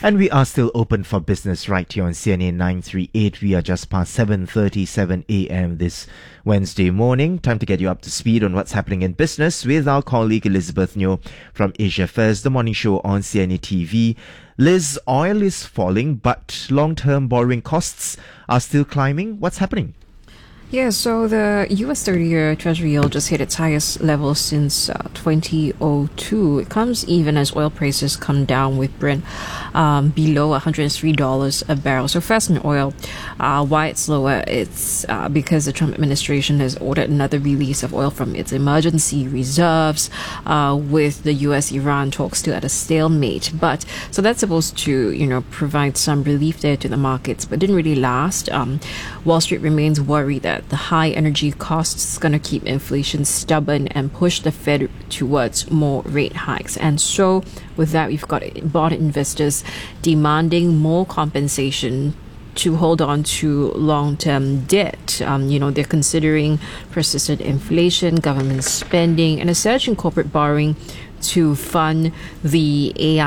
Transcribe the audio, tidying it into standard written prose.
And we are still open for business right here on CNA 938. We are just past 7:37 a.m. this Wednesday morning. Time to get you up to speed on what's happening in business with our colleague Elizabeth Nyo from Asia First, the morning show on CNA TV. Liz, oil is falling, but long-term borrowing costs are still climbing. What's happening? Yeah, so the US 30-year Treasury yield just hit its highest level since 2002. It comes even as oil prices come down, with Brent below $103 a barrel. So fast in oil, why it's lower? It's because the Trump administration has ordered another release of oil from its emergency reserves, with the US-Iran talks still at a stalemate. But so that's supposed to, provide some relief there to the markets, but didn't really last. Wall Street remains worried that the high energy costs is going to keep inflation stubborn and push the Fed towards more rate hikes. And so with that, we've got bond investors demanding more compensation to hold on to long-term debt. They're considering persistent inflation, government spending, and a surge in corporate borrowing to fund the AI